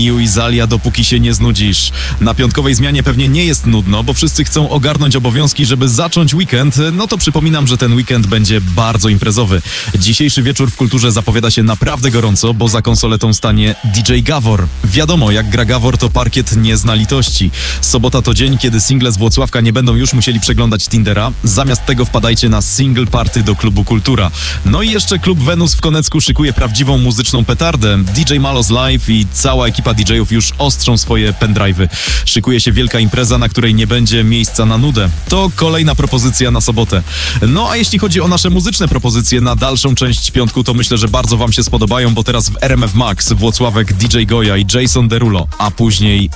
Miu i Zalia, dopóki się nie znudzisz. Na piątkowej zmianie pewnie nie jest nudno, bo wszyscy chcą ogarnąć obowiązki, żeby zacząć weekend. No to przypominam, że ten weekend będzie bardzo imprezowy. Dzisiejszy wieczór w kulturze zapowiada się naprawdę gorąco, bo za konsoletą stanie DJ Gawor. Wiadomo, jak gra Gawor, to parkiet nie zna litości. Sobota to dzień, kiedy single z Włocławka nie będą już musieli przeglądać Tindera. Zamiast tego wpadajcie na single party do klubu Kultura. No i jeszcze klub Wenus w Konecku szykuje prawdziwą muzyczną petardę. DJ Malos Live i cała ekipa DJ-ów już ostrzą swoje pendrive'y. Szykuje się wielka impreza, na której nie będzie miejsca na nudę. To kolejna propozycja na sobotę. No a jeśli chodzi o nasze muzyczne propozycje na dalszą część piątku, to myślę, że bardzo wam się spodobają, bo teraz w RMF Max Włocławek, DJ Goja i Jason Derulo, a później